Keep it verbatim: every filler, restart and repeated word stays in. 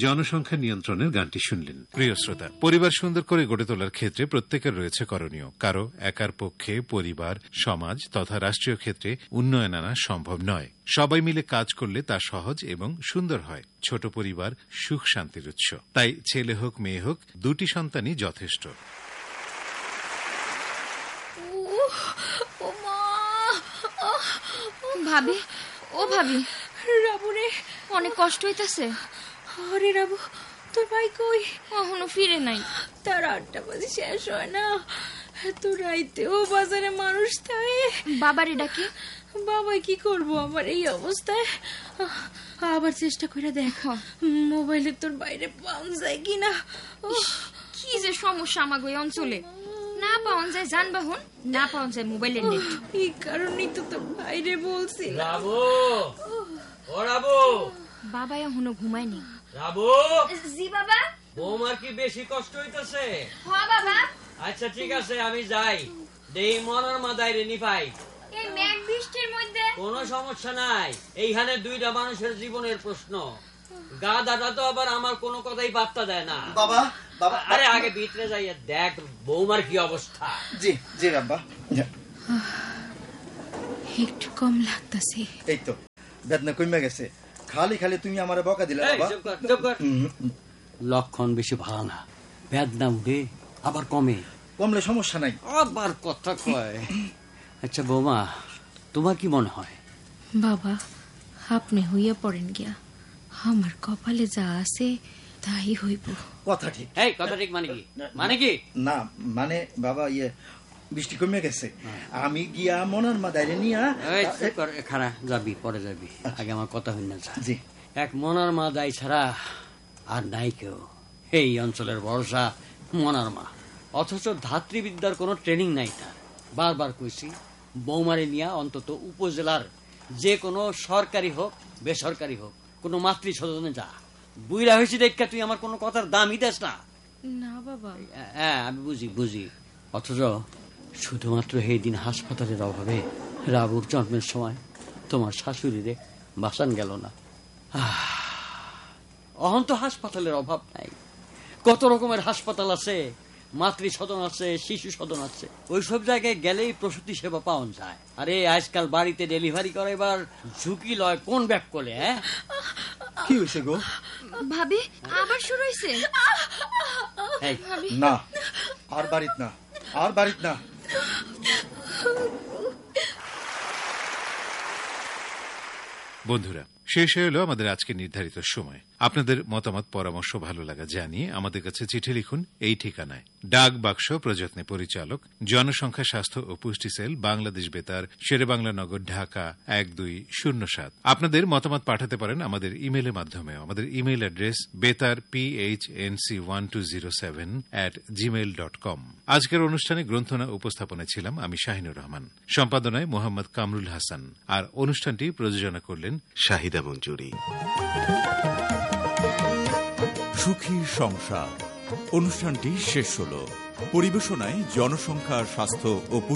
জনসংখ্যা নিয়ন্ত্রণের গানটি শুনলেন। প্রিয় শ্রোতা, পরিবার সুন্দর করে গড়ে তোলার ক্ষেত্রে প্রত্যেকের রয়েছে করণীয়। কারো একার পক্ষে পরিবার, সমাজ তথা রাষ্ট্রীয় ক্ষেত্রে উন্নয়ন আনা সম্ভব নয়। সবাই মিলে কাজ করলে তা সহজ এবং সুন্দর হয়। ছোট পরিবার সুখ শান্তির উৎস। তাই ছেলে হোক মেয়ে হোক, দুটি সন্তানই যথেষ্ট। ভাবি, ও ভাবি, রাবু রে, অনেক কষ্ট হইতাছে। আরে রাবু, তোর ভাই কই? এখনো ফিরে নাই। তার আটটা বাজে শেষ হয় না, তোর রাইতেও বাজারে মানুষ থাকে। বাবারে ডাকি। বাবা কি করবো আমার এই অবস্থায়? আবার চেষ্টা করে দেখ মোবাইলে তোর বাইরে পাওয়া যায় কিনা। কি যে সমস্যা আমাগো এই অঞ্চলে, না পাওয়া যায় যানবাহন, না পাওয়া যায় মোবাইলের নেট। এই কারণেই তো তোর বাইরে বলছি। রাবু, ও রাবু। বাবা এখনো ঘুমায়নি। রাবু। জি বাবা। বৌমার কি বেশি কষ্ট হইতেছে? হ্যাঁ বাবা। আচ্ছা ঠিক আছে, আমি যাই। দেই মনার মাদায় রেনি পাই। এই মেঘ বৃষ্টির মধ্যে কোনো সমস্যা নাই, এইখানে দুইটা মানুষের জীবনের প্রশ্ন। গাদাটা তো আবার আমার কোনো কথাই পাত্তা দেয় না। বাবা, বাবা, আরে আগে ভিতরে যাইয়া দেখ বৌমার কি অবস্থা। জি জি রাব্বা। একটু কম লাগতাছে। এই তো বেদনা কমে গেছে। খালি খালি তুমি আমারে বকা দিলে বাবা। চুপ কর, চুপ কর। লক্ষণ বেশি ভালো না, বেদনা উঠে আবার কমে। কমলে সমস্যা নাই, আবার কথা কয়। আচ্ছা বৌমা, তোমার কি মনে হয়? বাবা, আপনি হইয়া পড়েন গিয়া, আমার কপালে যা আছে তাই হইব। কথা ঠিক। এই কথা ঠিক মানে কি? মানে কি? না মানে বাবা, ইয়ে বৃষ্টি কমে গেছে, আমি গিয়া মনার মাদাইরে নিয়া। খারা যাবি, পরে যাবি, আগে আমার কথা হই না। জি। এক মনার মা দায় ছাড়া আর নাই কেউ। এই অঞ্চলের ভরসা মনার মা, অথচ ধাত্রীবিদ্যার কোনো ট্রেনিং নাই তার। বারবার কইছি বৌমারে নিয়া অন্তত উপজেলার যে কোনো সরকারি হোক বেসরকারি হোক কোনো মাতৃ সদনে যা। বুইরা হয়েছি দেখা তুই আমার কোনো কথার দামই দেস না। না বাবা। হ্যাঁ আমি বুঝি বুঝি অথচ শুধুমাত্র এই দিন হাসপাতালের অভাবে রাবুর জন্মের সময় তোমার শাশুড়িরে বাসান গেল না। অহন তো হাসপাতালের অভাব নাই, কত রকমের হাসপাতাল আছে, মাতৃ সদন আছে, শিশু সদন আছে। ওইসব জায়গায় গেলেই প্রসূতি সেবা পাওয়া যায়। আরে আজকাল বাড়িতে ডেলিভারি করাইবার ঝুঁকি লয় কোন ব্যাক করলে? হ্যাঁ কি হয়েছে গো? ভাবি আবার শুরু হয়েছে। না আর বাড়িত না, আর বাড়িত না। বন্ধুরা, শেষ হয়ে এলো আমাদের আজকে নির্ধারিত সময়। আপনাদের মতামত পরামর্শ ভালো লাগা জানিয়ে আমাদের কাছে চিঠি লিখুন এই ঠিকানায়। ডাক বাক্স, প্রযত্নে পরিচালক, জনসংখ্যা স্বাস্থ্য ও পুষ্টি সেল, বাংলাদেশ বেতার, শেরেবাংলা নগর, ঢাকা এক দুই শূন্য সাত। আপনাদের মতামত পাঠাতে পারেন আমাদের ইমেলের মাধ্যমে। আমাদের ইমেল অ্যাড্রেস বেতার PHNC one two zero seven at Gmail dot com. আজকের অনুষ্ঠানে গ্রন্থনা উপস্থাপনায় ছিলাম আমি শাহিনুর রহমান, সম্পাদনায় মোহাম্মদ কামরুল হাসান, আর অনুষ্ঠানটি প্রযোজনা করলেন শাহিদা মঞ্জুরি। সুখী সংসার অনুষ্ঠানটি শেষ হল। পরিবেশনায় জনসংখ্যা স্বাস্থ্য ও